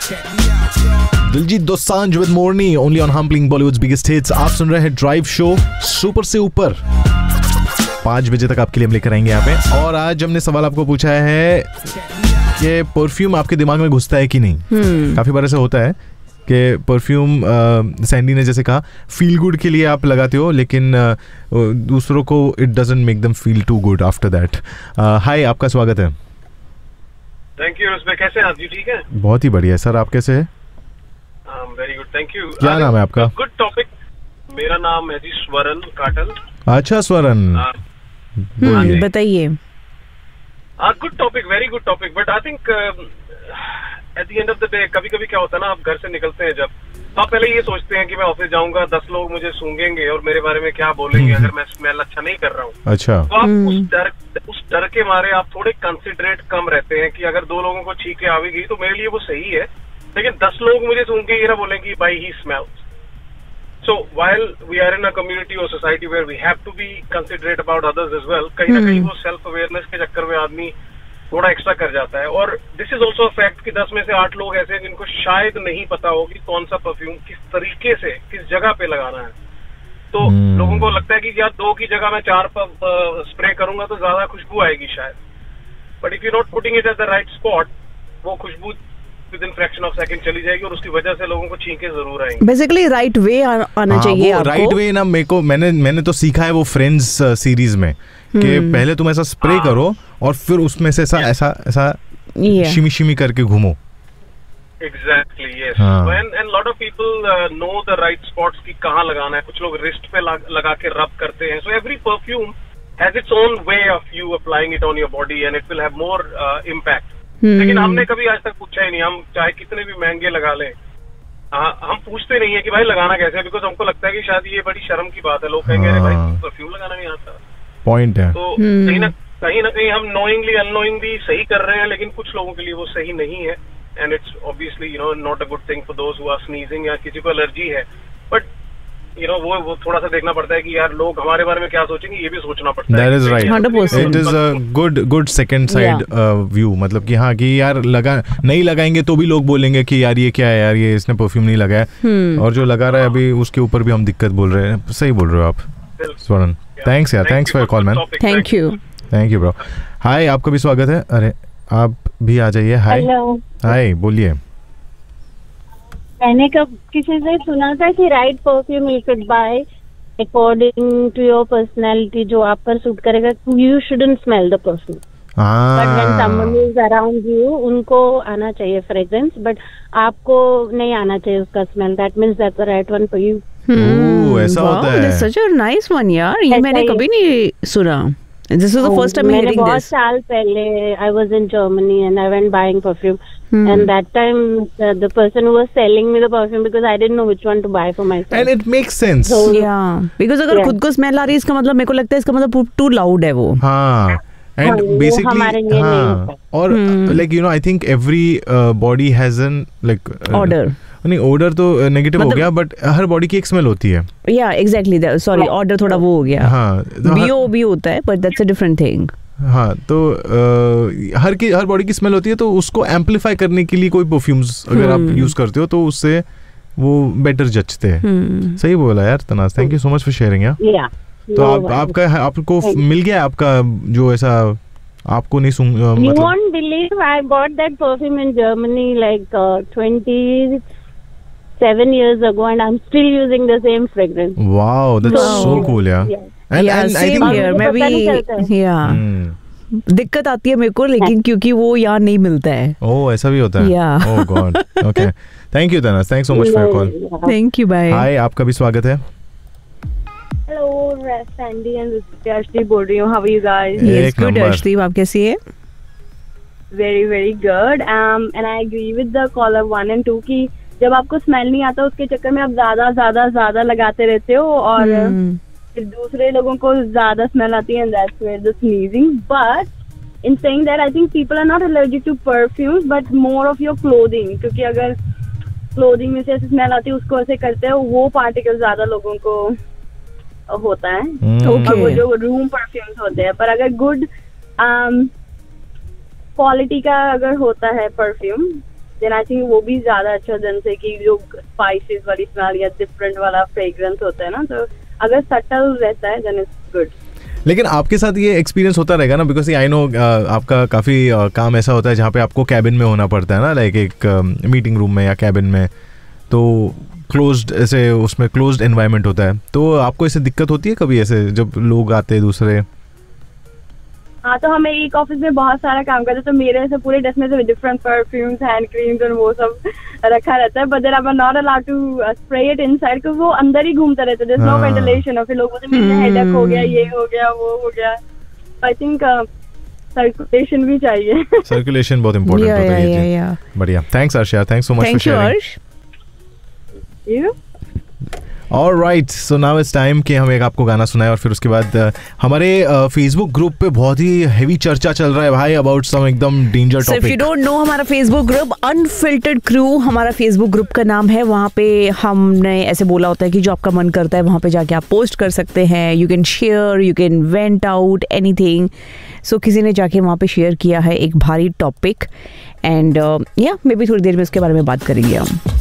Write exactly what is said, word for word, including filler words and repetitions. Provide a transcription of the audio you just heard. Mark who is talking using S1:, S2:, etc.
S1: Diljit Dosanjh with Morni only on हम्पलिंग Bollywoods biggest hits. आप सुन रहे हैं ड्राइव शो सुपर से ऊपर। पाँच बजे तक आपके लिए हम लेकर आएंगे यहाँ पे। और आज हमने सवाल आपको पूछा है कि परफ्यूम आपके दिमाग में घुसता है कि नहीं। hmm. काफी बार ऐसा होता है कि परफ्यूम, सैंडी ने जैसे कहा, फील गुड के लिए आप लगाते हो, लेकिन दूसरों को it doesn't make them feel to good after that. हाय, आपका स्वागत है।
S2: Thank you. उसमें कैसे हैं आप जी? ठीक है,
S1: बहुत ही बढ़िया सर, आप कैसे हैं?
S2: Very good, thank you.
S1: क्या नाम है आपका?
S2: Good topic. मेरा नाम है जी स्वरन काटल।
S1: अच्छा स्वरन,
S3: बताइए।
S2: Good topic, very good topic. But I think at the end of the day कभी कभी क्या होता है ना, आप घर से निकलते हैं जब, तो आप पहले ये सोचते हैं कि मैं ऑफिस जाऊंगा, दस लोग मुझे सूंघेंगे और मेरे बारे में क्या बोलेंगे अगर मैं स्मेल अच्छा नहीं कर रहा हूँ।
S1: अच्छा।
S2: तो आप उस डर उस डर के मारे आप थोड़े कंसिडरेट कम रहते हैं कि अगर दो लोगों को छींके आ भी गई तो मेरे लिए वो सही है, लेकिन दस लोग मुझे सूंघ के ये ना बोलेंगे भाई ही smells. So while we are in a community or society where we have to be considerate about others as well, कहीं ना कहीं वो सेल्फ अवेयरनेस के चक्कर में आदमी थोड़ा एक्स्ट्रा कर जाता है। और दिस इज ऑल्सो फैक्ट कि दस में से आठ लोग ऐसे हैं जिनको शायद नहीं पता हो कि कौन सा परफ्यूम किस तरीके से किस जगह पे लगाना है। तो hmm. लोगों को लगता है कि यार दो की जगह मैं चार स्प्रे करूंगा तो ज्यादा खुशबू आएगी शायद, but if you not putting it at the right spot, वो खुशबू with in fraction of second चली जाएगी और उसकी वजह से लोगों को छींके जरूर आएंगे।
S3: बेसिकली राइट वे आना चाहिए आपको।
S1: राइट वे ना, मेरे को मैंने मैंने तो सीखा है वो फ्रेंड्स सीरीज में कि पहले तुम ऐसा स्प्रे करो और फिर उसमें से ऐसा ऐसा ऐसा शिमी शिमी करके घूमो।
S2: Exactly, yes. हाँ. And and lot of people uh, know the right spots कि कहाँ लगाना है। कुछ लोग रिस्ट पे लगा के रब करते हैं। So every perfume has its own way of you applying it on your body and it will have more uh, impact. Hmm. लेकिन हमने कभी आज तक पूछा ही नहीं। हम चाहे कितने भी महंगे लगा लें, आ, हम पूछते नहीं है कि भाई लगाना कैसे है, बिकॉज हमको लगता है कि शायद ये बड़ी शर्म की बात है। लोग कहेंगे अरे भाई परफ्यूम लगाना नहीं आता।
S1: पॉइंट है।
S2: तो hmm. कहीं ना कहीं ना कहीं हम नोइंगली अननोइंगली सही कर रहे हैं, लेकिन कुछ लोगों के लिए वो सही नहीं है। And it's obviously you know not a good thing for those who are sneezing या किसी को एलर्जी है। बट यू नो वो वो थोड़ा सा देखना पड़ता है कि यार लोग हमारे बारे में क्या सोचेंगे, ये भी सोचना पड़ता है।
S1: That is right.
S3: one hundred percent.
S1: It is a good good second side view. uh, मतलब कि हाँ कि यार लगा नहीं लगाएंगे तो भी लोग बोलेंगे कि यार ये क्या है, यार ये इसने परफ्यूम नहीं लगाया। hmm. और जो लगा रहा है अभी उसके ऊपर भी हम दिक्कत बोल रहे हैं। सही बोल रहे हो आप स्वरन। थैंक्स यार, thanks for your call man.
S3: Thank you
S1: thank you bro. हाय, आपका भी स्वागत है। अरे आप भी आ जाइए। हाय हाय, बोलिए।
S4: मैंने कब किसी से सुना था कि right perfume you should buy according to your personality, जो आप पर सूट करेगा। You shouldn't smell the perfume, but when someone is around you, उनको आना चाहिए फ्रेग्रेंस, बट आपको नहीं आना चाहिए उसका smell. That means that's the right one for you.
S1: ओह, ऐसा होता है।
S3: This is such a nice one यार, ये मैंने कभी नहीं सुना। This is the
S4: oh,
S3: first time hearing this.
S4: बहुत साल पहले I was in Germany and I went buying perfume. Hmm. And that time uh, the person who was selling me the perfume, because I didn't know which one to buy for myself.
S1: And it makes sense.
S3: So, yeah. Because अगर खुद को smell आ रही है, इसका मतलब मेरे को लगता है इसका मतलब too loud है वो.
S1: हाँ. And हाँ, basically, हाँ. और like you know, I think every uh, body has an like uh,
S3: odor.
S1: नहीं, ऑर्डर तो नेगेटिव हो गया, बट हर बॉडी की एक स्मेल होती है।
S3: या एग्जैक्टली, सॉरी, ऑर्डर थोड़ा वो हो गया।
S1: हाँ,
S3: बीओ भी होता है, but that's a different thing.
S1: हाँ, तो आ, हर की हर बॉडी की स्मेल होती है, तो उसको एम्पलीफाई करने के लिए कोई परफ्यूम्स अगर आप यूज करते हो तो उससे वो बेटर जचते हैं। सही बोला यार Tanaz, thank you so much for sharing यार। तो आप आपका आपको मिल गया आपका जो ऐसा आपको नहीं सुन मतलब
S4: You won't believe I bought that perfume in Germany like uh, twenty-seven years ago and I'm still using the same fragrance.
S1: Wow, that's
S4: so,
S1: so cool, yeah.
S4: yeah.
S1: And,
S3: yeah,
S1: and
S3: same
S1: I think
S3: here. मैं भी yeah. hmm. दिक्कत आती है मेरे को, लेकिन क्योंकि वो यहाँ नहीं मिलता है।
S1: ओह, ऐसा भी होता है।
S3: Yeah.
S1: Oh God. Okay. Thank you Tanas. Thanks so much for your call.
S3: Thank you. Bye.
S1: Hi, आपका भी स्वागत है।
S4: Hello, Sandy and Arshdeep बोल रही हूँ. How are you guys?
S3: Yes, good. Arshdeep, आप कैसी है?
S4: Very very good. Um, and I agree with the caller one and two कि जब आपको स्मेल नहीं आता उसके चक्कर में आप ज्यादा ज्यादा ज्यादा लगाते रहते हो और hmm. फिर दूसरे लोगों को ज्यादा स्मेल आती है, and that's where the sneezing. But in saying that, I think people are not allergic to perfumes, but more of your clothing. क्योंकि अगर क्लोथिंग में से ऐसे स्मेल आती है, उसको ऐसे करते हो, वो पार्टिकल ज्यादा लोगों को होता है।
S1: hmm.
S4: okay. और वो जो रूम परफ्यूम्स होते हैं, पर अगर गुड क्वालिटी um, का अगर होता है परफ्यूम, देन आई थिंक वो भी ज्यादा अच्छा देन से कि जो स्पाइसेस वाली स्मेल या डिफरेंट वाला फ्रेग्रेंस होता है ना, तो अगर सटल रहता है देन इट्स गुड।
S1: लेकिन आपके साथ ये एक्सपीरियंस होता रहेगा ना, बिकॉज आई नो आपका काफ़ी uh, काम ऐसा होता है जहाँ पे आपको कैबिन में होना पड़ता है ना, लाइक एक मीटिंग uh, रूम में या कैबिन में, तो क्लोज्ड ऐसे उसमें क्लोज्ड एनवायरनमेंट होता है, तो आपको ऐसे दिक्कत होती है कभी ऐसे जब लोग आते हैं दूसरे?
S4: हाँ, तो हमें एक ऑफिस में बहुत सारा काम करते हैं, तो मेरे से पूरे डेस्क में से डिफरेंट परफ्यूम्स, हैंड क्रीम्स और वो सब रखा रहता है, but then I am not allowed to spray it inside, क्योंकि वो अंदर ही घूमता रहता है, देयर इज नो वेंटिलेशन, और फिर लोगों से मेरे हेडेक हो गया, ये हो गया, वो हो गया। आई थिंक सर्कुलेशन भी चाहिए।
S1: सर्कुलेशन बहुत इंपॉर्टेंट होता है ये। बढ़िया, थैंक्स अर्श, thanks so much for sharing.
S4: You
S1: alright, so now it's time कि हम एक आपको गाना सुनाएं और फिर उसके बाद uh, हमारे फेसबुक uh, ग्रुप पे बहुत ही हेवी चर्चा चल रहा है भाई अबाउट सम एकदम danger topic.
S3: If you don't know, हमारा फेसबुक ग्रुप अनफिल्टर्ड क्रू, हमारा फेसबुक ग्रुप का नाम है। वहाँ पे हमने ऐसे बोला होता है कि जो आपका मन करता है वहाँ पे जाके आप पोस्ट कर सकते हैं, you can share, you can went out anything. सो किसी ने जाके वहाँ पे शेयर किया है एक भारी टॉपिक, एंड या मे बी थोड़ी देर में उसके बारे में बात करेंगे हम।